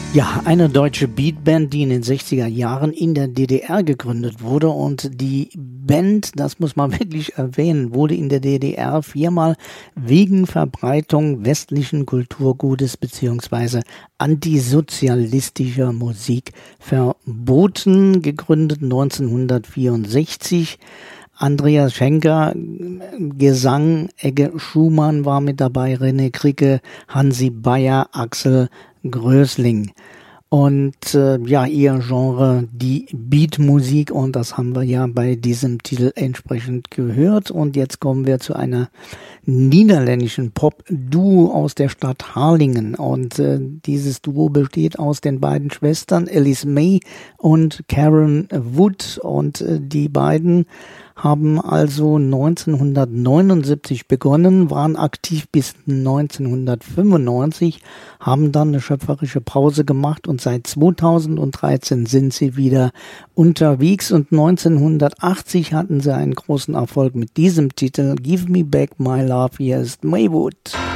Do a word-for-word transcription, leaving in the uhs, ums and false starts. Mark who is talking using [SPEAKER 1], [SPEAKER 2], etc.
[SPEAKER 1] Ja, eine deutsche Beatband, die in den sechziger Jahren in der D D R gegründet wurde, und die Band, das muss man wirklich erwähnen, wurde in der D D R viermal wegen Verbreitung westlichen Kulturgutes bzw. antisozialistischer Musik verboten, gegründet neunzehnhundertvierundsechzig. Andreas Schenker, Gesang, Egge Schumann war mit dabei, René Kricke, Hansi Beyer, Axel Größling. Und äh, ja, ihr Genre, die Beatmusik, und das haben wir ja bei diesem Titel entsprechend gehört. Und jetzt kommen wir zu einer niederländischen Pop-Duo aus der Stadt Harlingen. Und äh, dieses Duo besteht aus den beiden Schwestern Alice May und Karen Wood. Und äh, die beiden haben also neunzehnhundertneunundsiebzig begonnen, waren aktiv bis neunzehnhundertfünfundneunzig, haben dann eine schöpferische Pause gemacht und seit zweitausenddreizehn sind sie wieder unterwegs, und neunzehnhundertachtzig hatten sie einen großen Erfolg mit diesem Titel Give Me Back My Love. Hier ist Maywood.